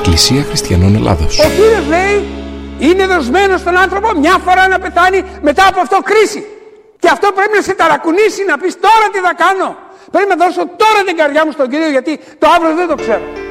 Εκκλησία Χριστιανών Ελλάδος. Ο Κύριος λέει, είναι δοσμένο στον άνθρωπο μια φορά να πεθάνει, μετά από αυτό κρίση. Και αυτό πρέπει να σε ταρακουνήσει, να πεις τώρα τι θα κάνω. Πρέπει να δώσω τώρα την καρδιά μου στον Κύριο, γιατί το αύριο δεν το ξέρω.